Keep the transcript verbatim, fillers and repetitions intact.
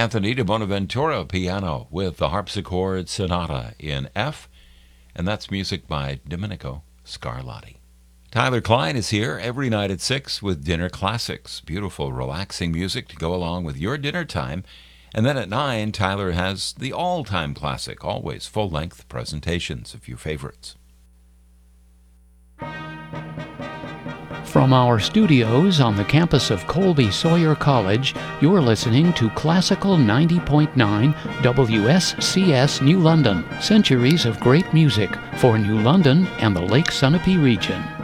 Anthony de Bonaventura piano with the harpsichord sonata in F, and that's music by Domenico Scarlatti. Tyler Klein is here every night at six with Dinner Classics, beautiful, relaxing music to go along with your dinner time. And then at nine, Tyler has the all-time classic, always full-length presentations of your favorites. From our studios on the campus of Colby Sawyer College, you're listening to Classical ninety point nine W S C S New London, centuries of great music for New London and the Lake Sunapee region.